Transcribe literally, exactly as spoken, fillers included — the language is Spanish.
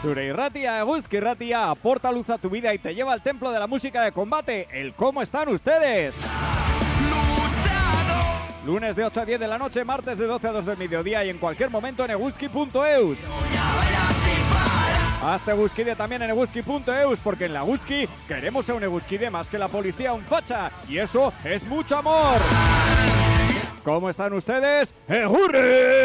Zure irratia, Eguzki Irratia, aporta luz a tu vida y te lleva al templo de la música de combate, el ¿Cómo están ustedes? Lunes de ocho a diez de la noche, martes de doce a dos del mediodía y en cualquier momento en eguzki punto eus. Hazte Eguzkide también en eguzki punto eus, porque en la Eguzki queremos a un Eguzkide más que la policía un facha, y eso es mucho amor. ¿Cómo están ustedes? ¡Egurre!